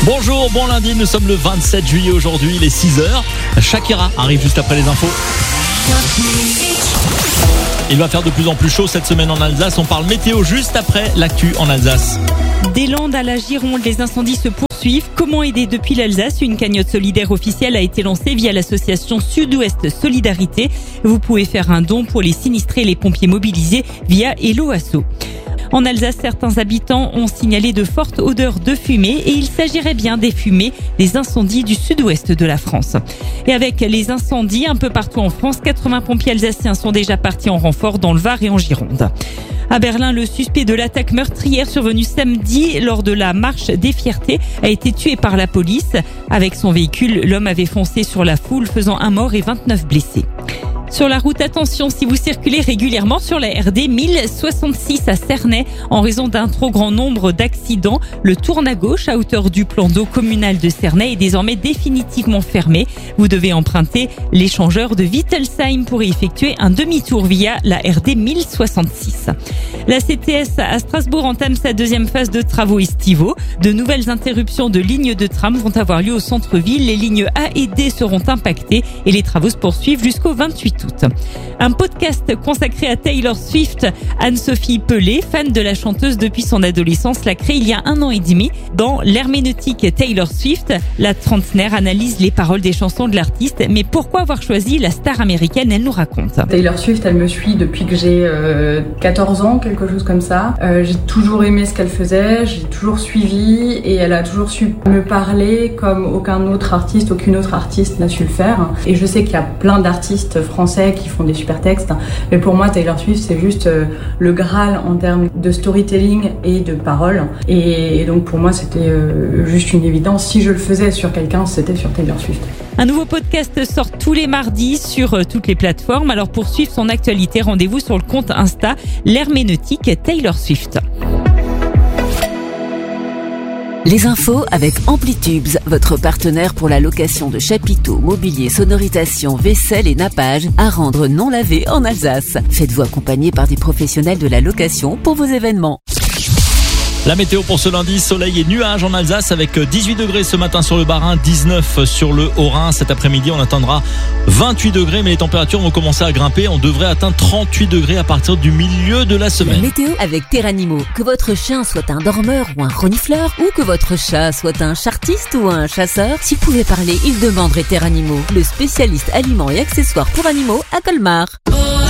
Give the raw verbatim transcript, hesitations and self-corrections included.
Bonjour, bon lundi, nous sommes le vingt-sept juillet aujourd'hui, il est six heures. Shakira arrive juste après les infos. Il va faire de plus en plus chaud cette semaine en Alsace. On parle météo juste après l'actu en Alsace. Des Landes à la Gironde, les incendies se poursuivent. Comment aider depuis l'Alsace ? Une cagnotte solidaire officielle a été lancée via l'association Sud-Ouest Solidarité. Vous pouvez faire un don pour les sinistrés et les pompiers mobilisés via Hello Asso. En Alsace, certains habitants ont signalé de fortes odeurs de fumée et il s'agirait bien des fumées des incendies du sud-ouest de la France. Et avec les incendies un peu partout en France, quatre-vingts pompiers alsaciens sont déjà partis en renfort dans le Var et en Gironde. À Berlin, le suspect de l'attaque meurtrière survenue samedi lors de la marche des fiertés a été tué par la police. Avec son véhicule, l'homme avait foncé sur la foule, faisant un mort et vingt-neuf blessés. Sur la route, attention si vous circulez régulièrement sur la R D mille soixante-six à Cernay en raison d'un trop grand nombre d'accidents. Le tourne à gauche à hauteur du plan d'eau communal de Cernay est désormais définitivement fermé. Vous devez emprunter l'échangeur de Wittelsheim pour y effectuer un demi-tour via la R D mille soixante-six. La C T S à Strasbourg entame sa deuxième phase de travaux estivaux. De nouvelles interruptions de lignes de tram vont avoir lieu au centre-ville. Les lignes A et D seront impactées et les travaux se poursuivent jusqu'au vingt-huit août. Un podcast consacré à Taylor Swift. Anne-Sophie Pelé, fan de la chanteuse depuis son adolescence, l'a créé il y a un an et demi. Dans l'herméneutique Taylor Swift, la trentenaire analyse les paroles des chansons de l'artiste. Mais pourquoi avoir choisi la star américaine ? Elle nous raconte. Taylor Swift, elle me suit depuis que j'ai euh, quatorze ans, quelque chose comme ça. Euh, j'ai toujours aimé ce qu'elle faisait, j'ai toujours suivi et elle a toujours su me parler comme aucun autre artiste, aucune autre artiste n'a su le faire. Et je sais qu'il y a plein d'artistes français qui font des super textes, mais pour moi Taylor Swift c'est juste euh, le Graal en termes de storytelling et de paroles, et, et donc pour moi c'était euh, juste une évidence. Si je le faisais sur quelqu'un, c'était sur Taylor Swift. Un nouveau podcast sort tous les mardis sur euh, toutes les plateformes. Alors pour suivre son actualité, rendez-vous sur le compte Insta l'herméneutique Taylor Swift. Les infos avec Amplitubes, votre partenaire pour la location de chapiteaux, mobilier, sonorisation, vaisselle et nappage à rendre non lavé en Alsace. Faites-vous accompagner par des professionnels de la location pour vos événements. La météo pour ce lundi, soleil et nuages en Alsace avec dix-huit degrés ce matin sur le Bas-Rhin, dix-neuf sur le Haut-Rhin. Cet après-midi, on atteindra vingt-huit degrés, mais les températures vont commencer à grimper. On devrait atteindre trente-huit degrés à partir du milieu de la semaine. La météo avec Terranimo. Que votre chien soit un dormeur ou un renifleur, ou que votre chat soit un chartiste ou un chasseur, s'il pouvait parler, il demanderait Terranimo, le spécialiste aliments et accessoires pour animaux à Colmar.